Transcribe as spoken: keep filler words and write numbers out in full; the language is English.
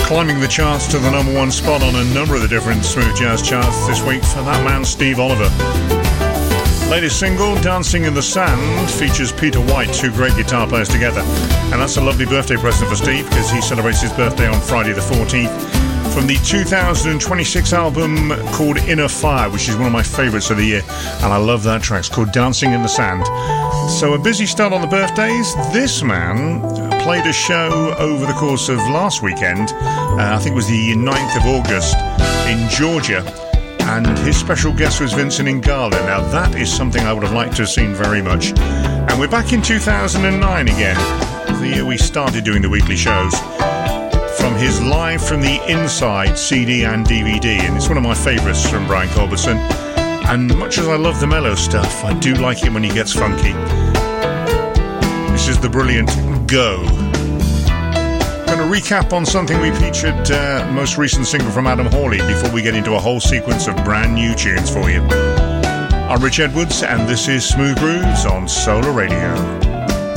Climbing the charts to the number one spot on a number of the different smooth jazz charts this week for that man, Steve Oliver. Latest single, Dancing in the Sand, features Peter White, two great guitar players together. And that's a lovely birthday present for Steve, because he celebrates his birthday on Friday the fourteenth. From the two thousand twenty-six album called Inner Fire, which is one of my favourites of the year. And I love that track. It's called Dancing in the Sand. So a busy start on the birthdays. This man played a show over the course of last weekend. Uh, I think it was the ninth of August in Georgia. And his special guest was Vincent Ingala. Now that is something I would have liked to have seen very much. And we're back in two thousand nine again, the year we started doing the weekly shows, from his Live from the Inside C D and D V D. And it's one of my favourites from Brian Culbertson. And much as I love the mellow stuff, I do like it when he gets funky. This is the brilliant Go. Going to recap on something we featured, uh, most recent single from Adam Hawley, before we get into a whole sequence of brand new tunes for you. I'm Rich Edwards, and this is Smooth Grooves on Solar Radio.